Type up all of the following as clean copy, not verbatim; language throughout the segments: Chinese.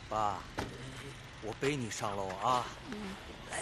爸，我背你上楼啊。来，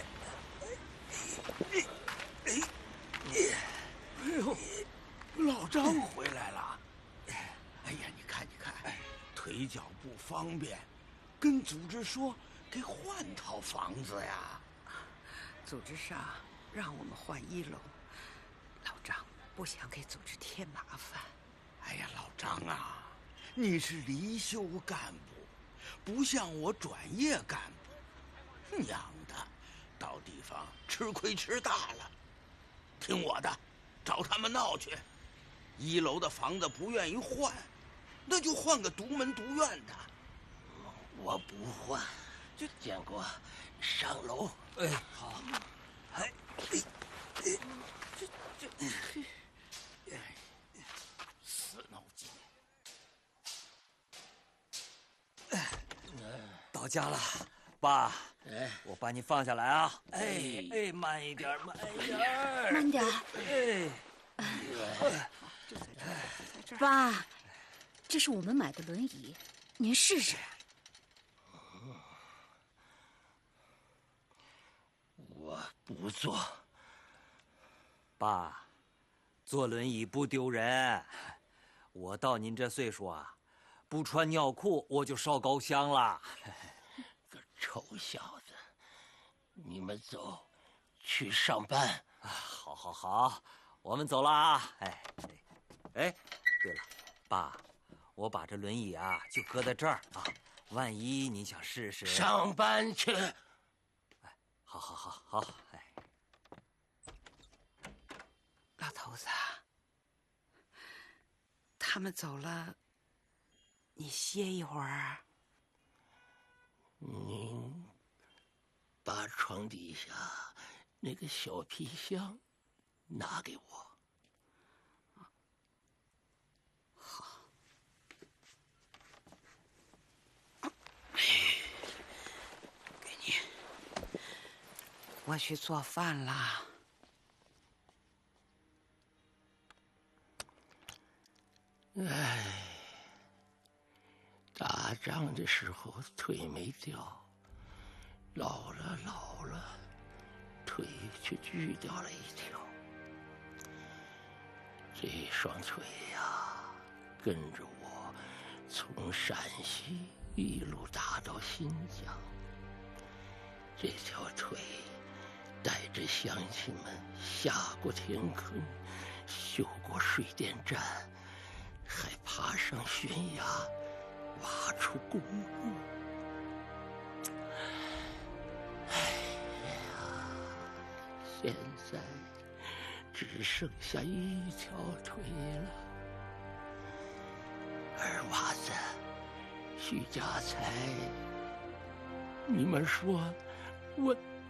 哎呦，老张回来了。哎呀，你看，腿脚不方便，跟组织说给换套房子呀。 组织上让我们换1楼，老张不想给组织添麻烦。 哎呀，老张啊，你是离休干部，不像我转业干部，娘的，到地方吃亏吃大了。听我的，找他们闹去。1楼的房子不愿意换，那就换个独门独院的。 我不换，建国，上楼。 哎，好。哎， 死脑筋。 到家了，爸。我把你放下来啊！哎，慢一点，慢点。 就在这儿。 爸，这是我们买的轮椅，您试试。 我不坐。 爸，坐轮椅不丢人。我到您这岁数啊，不穿尿裤我就烧高香了。 个臭小子，你们走，去上班。 好，我们走了啊！哎，对了，爸，我把这轮椅啊就搁在这儿啊，万一你想试试。 上班去。 好， 老头子，他们走了，你歇一会儿。 您把床底下那个小皮箱拿给我。 好。给你。我去做饭啦。 打仗的时候腿没掉，老了，腿却锯掉了一条。这双腿呀，跟着我从陕西一路打到新疆。这条腿带着乡亲们下过田坑，修过水电站，还爬上悬崖，挖出公路。现在只剩下一条腿了。二娃子，徐家财，你们说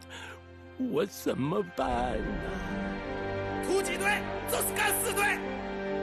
我怎么办呢？ 突击队就是敢死队。